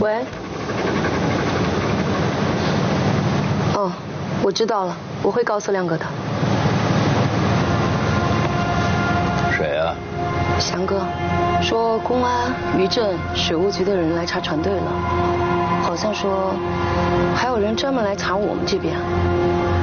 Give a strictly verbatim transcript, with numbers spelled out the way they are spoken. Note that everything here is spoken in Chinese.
喂。哦，我知道了，我会告诉亮哥的。 谁啊？ 翔哥，说公安、渔政、水务局的人来查船队了，好像说还有人专门来查我们这边。